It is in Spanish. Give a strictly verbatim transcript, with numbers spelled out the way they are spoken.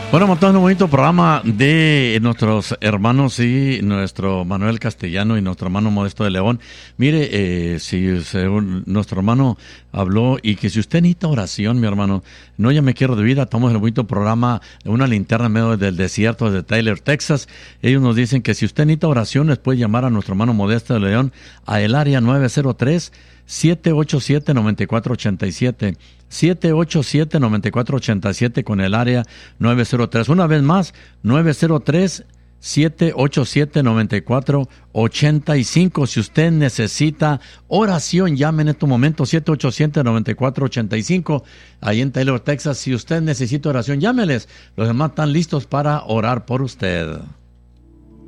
Bueno, montando un bonito programa de nuestros hermanos y nuestro Manuel Castellano y nuestro hermano Modesto de León. Mire, eh, si según nuestro hermano habló y que si usted necesita oración, mi hermano, no ya me quiero de vida, estamos en el bonito programa de una linterna en medio del desierto de Tyler, Texas. Ellos nos dicen que si usted necesita oración, les puede llamar a nuestro hermano Modesto de León a el área nueve cero tres, siete ocho siete, nueve cuatro ocho siete. siete ocho siete, nueve cuatro ocho siete con el área nueve cero tres. Una vez más, nueve cero tres, siete ocho siete, nueve cuatro ocho cinco. Si usted necesita oración, llame en este momento siete ocho siete, nueve cuatro ocho cinco. Ahí en Taylor, Texas. Si usted necesita oración, llámeles. Los demás están listos para orar por usted.